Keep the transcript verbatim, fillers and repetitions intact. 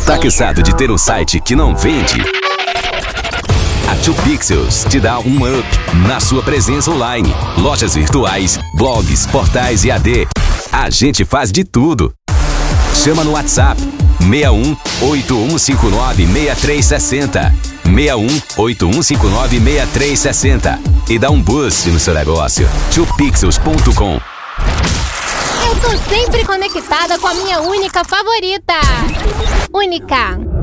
Tá cansado de ter um site que não vende? A dois Pixels te dá um up na sua presença online. Lojas virtuais, blogs, portais e A D. A gente faz de tudo. Chama no WhatsApp seis um oito um cinco nove seis três seis zero. seis um oito um cinco nove seis três seis zero e dá um boost no seu negócio. dois pixels ponto com. Eu tô sempre conectada com a minha única favorita. Única.